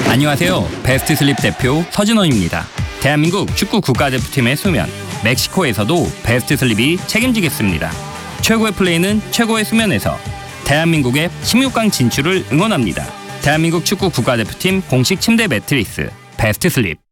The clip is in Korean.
안녕하세요. 베스트 슬립 대표 서진원입니다. 대한민국 축구 국가대표팀의 수면, 멕시코에서도 베스트 슬립이 책임지겠습니다. 최고의 플레이는 최고의 수면에서. 대한민국의 16강 진출을 응원합니다. 대한민국 축구 국가대표팀 공식 침대 매트리스 베스트 슬립.